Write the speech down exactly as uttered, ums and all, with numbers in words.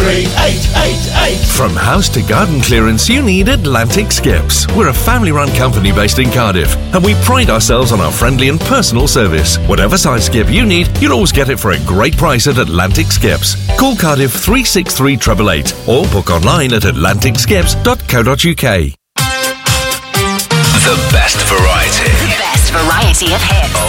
three eight eight eight. From house to garden clearance, you need Atlantic Skips. We're a family-run company based in Cardiff, and we pride ourselves on our friendly and personal service. Whatever size skip you need, you'll always get it for a great price at Atlantic Skips. Call Cardiff three six three eight eight eight or book online at atlantic skips dot co dot uk. The best variety. The best variety of hits.